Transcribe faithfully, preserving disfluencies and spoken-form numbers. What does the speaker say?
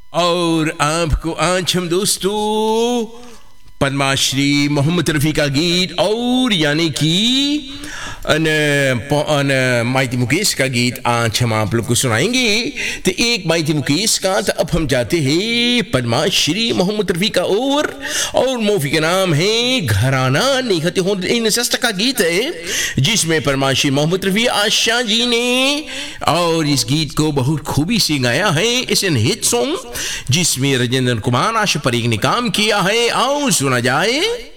और आपको आज हम दोस्तों पद्माश्री मोहम्मद रफ़ी का गीत और यानी कि अन, अन माइती मुकेश का गीत आज हम आप लोग को सुनाएंगे। तो एक माइती मुकेश का, तो अब हम जाते हैं पद्माश्री मोहम्मद रफ़ी का और और मूवी का नाम है घराना निखते हो इन सस्त का गीत है, जिसमें पद्माश्री मोहम्मद रफ़ी आशा जी ने और इस गीत को बहुत खूबी से गाया है। इस हिट सॉन्ग जिसमें राजेंद्र कुमार आशा परेख ने काम किया है। आओ सुना जाए।